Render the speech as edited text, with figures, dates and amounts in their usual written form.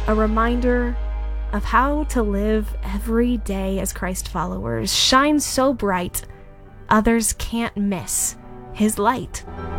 a reminder of how to live every day as Christ followers, shine so bright others can't miss His light.